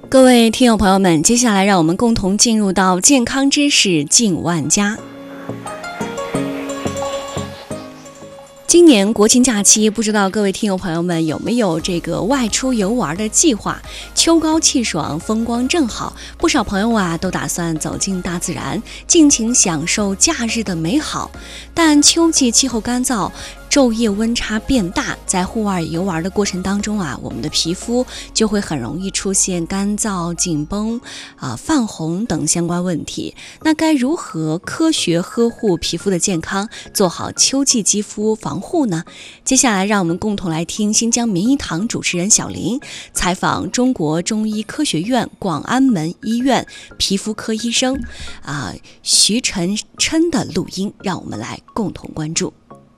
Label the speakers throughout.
Speaker 1: 各位听友朋友们，接下来让我们共同进入到健康知识进万家。今年国庆假期，不知道各位听友朋友们有没有这个外出游玩的计划？秋高气爽，风光正好，不少朋友都打算走进大自然，尽情享受假日的美好。但秋季气候干燥，昼夜温差变大，在户外游玩的过程当中我们的皮肤就会很容易出现干燥、紧绷、泛红等相关问题。那该如何科学呵护皮肤的健康，做好秋季肌肤防护呢？接下来让我们共同来听新疆民医堂主持人小林采访中国中医科学院广安门医院皮肤科医生徐晨琛的录音，让我们来共同关注。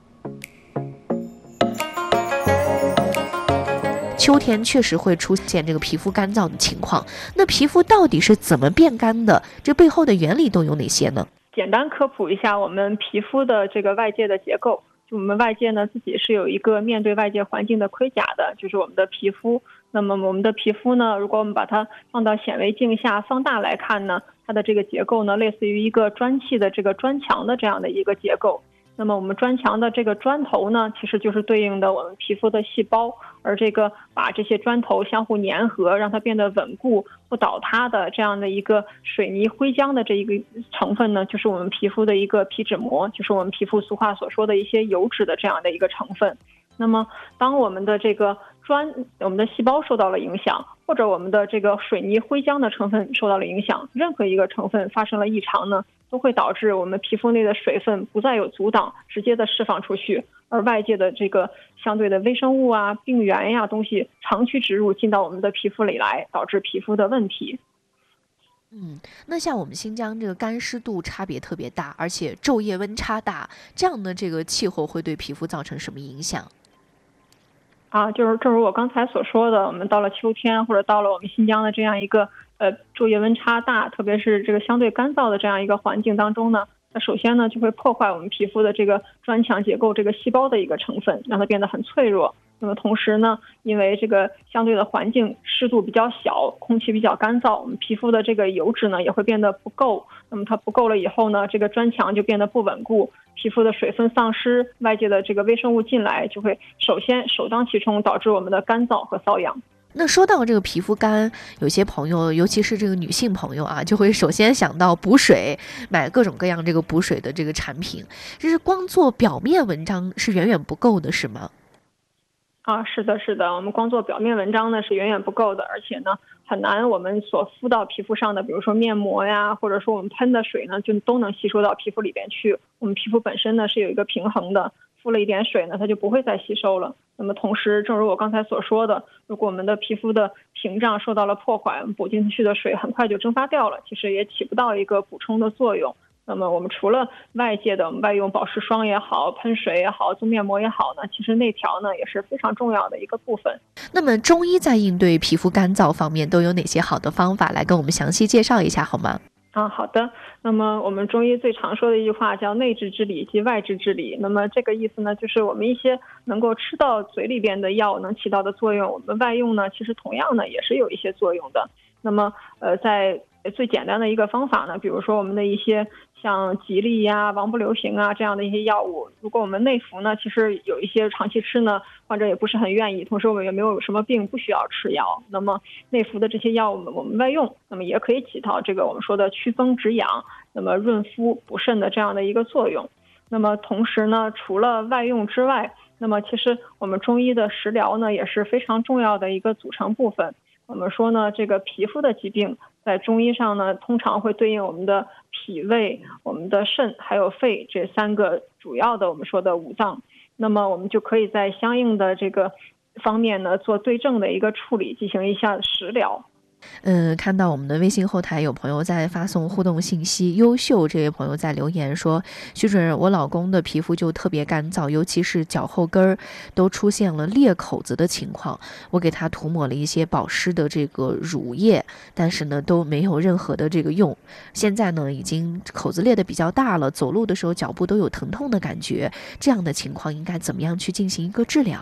Speaker 2: 秋天确实会出现这个皮肤干燥的情况，那皮肤到底是怎么变干的？这背后的原理都有哪些呢？
Speaker 3: 简单科普一下我们皮肤的这个外界的结构。就我们外界呢自己是有一个面对外界环境的盔甲的，就是我们的皮肤。那么我们的皮肤呢，如果我们把它放到显微镜下放大来看呢，它的这个结构呢类似于一个砖砌的这个砖墙的这样的一个结构。那么我们砖墙的这个砖头呢，其实就是对应的我们皮肤的细胞，而这个把这些砖头相互粘合，让它变得稳固不倒塌的这样的一个水泥灰浆的这一个成分呢，就是我们皮肤的一个皮脂膜，就是我们皮肤俗话所说的一些油脂的这样的一个成分。那么当我们的这个我们的细胞受到了影响，或者我们的这个水泥灰浆的成分受到了影响，任何一个成分发生了异常呢，都会导致我们皮肤内的水分不再有阻挡，直接的释放出去，而外界的这个相对的微生物病原东西长驱直入进到我们的皮肤里来，导致皮肤的问题。
Speaker 2: 那像我们新疆这个干湿度差别特别大，而且昼夜温差大，这样的这个气候会对皮肤造成什么影响？
Speaker 3: 就是正如我刚才所说的，我们到了秋天或者到了我们新疆的这样一个昼夜温差大，特别是这个相对干燥的这样一个环境当中呢，那首先呢就会破坏我们皮肤的这个砖墙结构这个细胞的一个成分，让它变得很脆弱。那么同时呢，因为这个相对的环境湿度比较小，空气比较干燥，我们皮肤的这个油脂呢也会变得不够。那么它不够了以后呢，这个砖墙就变得不稳固，皮肤的水分丧失，外界的这个微生物进来，就会首当其冲导致我们的干燥和瘙痒。
Speaker 2: 那说到这个皮肤干，有些朋友，尤其是这个女性朋友就会首先想到补水，买各种各样这个补水的这个产品，就是光做表面文章是远远不够的，是吗？
Speaker 3: 是的，我们光做表面文章呢是远远不够的，而且呢很难我们所敷到皮肤上的，比如说面膜或者说我们喷的水呢，就都能吸收到皮肤里边去。我们皮肤本身呢是有一个平衡的，敷了一点水呢，它就不会再吸收了。那么同时，正如我刚才所说的，如果我们的皮肤的屏障受到了破坏，我们补进去的水很快就蒸发掉了，其实也起不到一个补充的作用。那么我们除了外界的我们外用保湿霜也好，喷水也好，做面膜也好呢，其实内调呢也是非常重要的一个部分。
Speaker 2: 那么中医在应对皮肤干燥方面都有哪些好的方法，来跟我们详细介绍一下好吗？
Speaker 3: 好的。那么我们中医最常说的一句话叫内治之理即外治之理。那么这个意思呢，就是我们一些能够吃到嘴里边的药能起到的作用，我们外用呢其实同样呢也是有一些作用的。那么在最简单的一个方法呢，比如说我们的一些像吉利王不留行这样的一些药物，如果我们内服呢，其实有一些长期吃呢，患者也不是很愿意，同时我们也没有什么病不需要吃药。那么内服的这些药我们外用，那么也可以起到这个我们说的祛风止痒，那么润肤补肾的这样的一个作用。那么同时呢，除了外用之外，那么其实我们中医的食疗呢也是非常重要的一个组成部分。我们说呢，这个皮肤的疾病在中医上呢，通常会对应我们的脾胃、我们的肾还有肺这三个主要的我们说的五脏。那么我们就可以在相应的这个方面呢，做对症的一个处理，进行一下食疗。
Speaker 2: 看到我们的微信后台有朋友在发送互动信息，优秀这位朋友在留言说，徐主任，我老公的皮肤就特别干燥，尤其是脚后跟都出现了裂口子的情况，我给他涂抹了一些保湿的这个乳液，但是呢都没有任何的这个用，现在呢已经口子裂得比较大了，走路的时候脚部都有疼痛的感觉，这样的情况应该怎么样去进行一个治疗？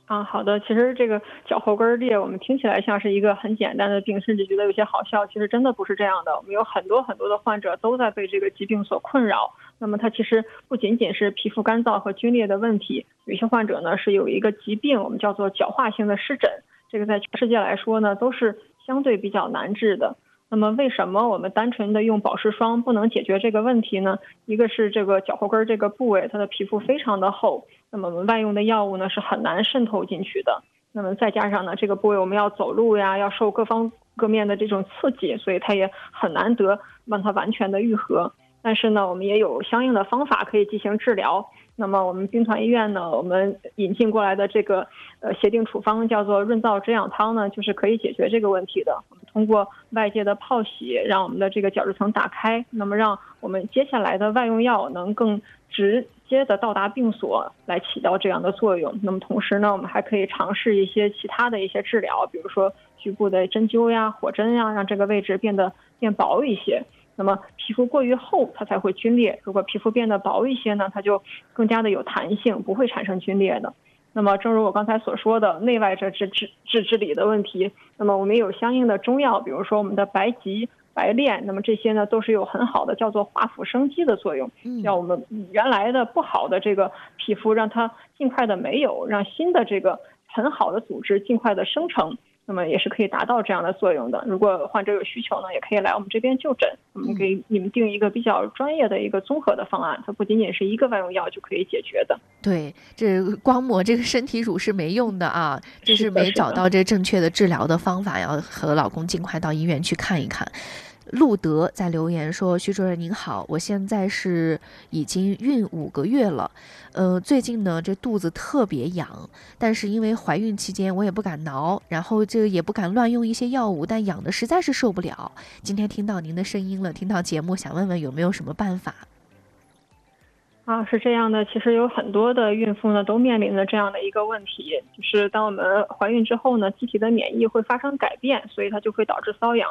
Speaker 3: 好的。其实这个脚后跟裂，我们听起来像是一个很简单的病，甚至觉得有些好笑。其实真的不是这样的，我们有很多很多的患者都在被这个疾病所困扰。那么它其实不仅仅是皮肤干燥和皲裂的问题，有些患者呢是有一个疾病，我们叫做角化性的湿疹，这个在全世界来说呢都是相对比较难治的。那么为什么我们单纯的用保湿霜不能解决这个问题呢？一个是这个脚后跟这个部位，它的皮肤非常的厚，那么我们外用的药物呢是很难渗透进去的。那么再加上呢，这个部位我们要走路呀，要受各方各面的这种刺激，所以它也很难得让它完全的愈合。但是呢，我们也有相应的方法可以进行治疗。那么我们兵团医院呢，我们引进过来的这个协定处方叫做润燥止痒汤呢，就是可以解决这个问题的。我们通过外界的泡洗，让我们的这个角质层打开，那么让我们接下来的外用药能更直接的到达病所，来起到这样的作用。那么同时呢，我们还可以尝试一些其他的一些治疗，比如说局部的针灸呀、火针呀，让这个位置变薄一些。那么皮肤过于厚它才会皲裂，如果皮肤变得薄一些呢，它就更加的有弹性，不会产生皲裂的。那么正如我刚才所说的内外治理的问题，那么我们也有相应的中药，比如说我们的白及、白练，那么这些呢都是有很好的叫做化腐生肌的作用，让我们原来的不好的这个皮肤让它尽快的没有，让新的这个很好的组织尽快的生成，那么也是可以达到这样的作用的。如果患者有需求呢，也可以来我们这边就诊，我们给你们定一个比较专业的一个综合的方案，它不仅仅是一个外用药就可以解决的。
Speaker 2: 对，这光抹这个身体乳是没用的啊，这是没找到这正确的治疗的方法，要和老公尽快到医院去看一看。路德在留言说：徐主任您好，我现在是已经孕5个月了，最近呢这肚子特别痒，但是因为怀孕期间我也不敢挠，然后这个也不敢乱用一些药物，但痒的实在是受不了。今天听到您的声音了，听到节目，想问问有没有什么办法？
Speaker 3: 是这样的，其实有很多的孕妇呢都面临着这样的一个问题，就是当我们怀孕之后呢，机体的免疫会发生改变，所以它就会导致瘙痒。